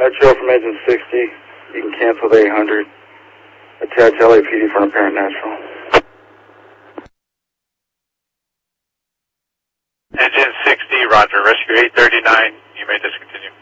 Metro from engine 60. You can cancel the 800. Attach LAPD for an apparent natural. Engine 60, roger. Rescue 839. You may discontinue.